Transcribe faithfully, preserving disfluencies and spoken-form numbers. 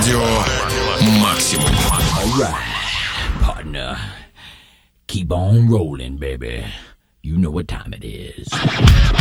Радио Максимум. Alright, partner. Keep on rolling, baby. You know what time it is.